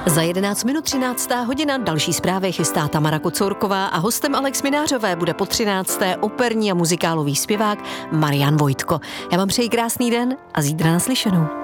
Za 11 minut 13. hodina další zprávy chystá Tamara Kocourková a hostem Alex Minářové bude po 13. operní a muzikálový zpěvák Marian Vojtko. Já vám přeji krásný den a zítra naslyšenou.